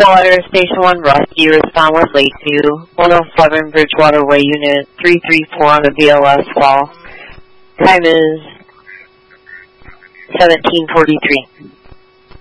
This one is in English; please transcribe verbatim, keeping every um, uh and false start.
Bridgewater, Station one, Rusty, respond with Lakeview, one oh seven Bridgewater Way, Unit three three four on the B L S call. Time is seventeen forty-three.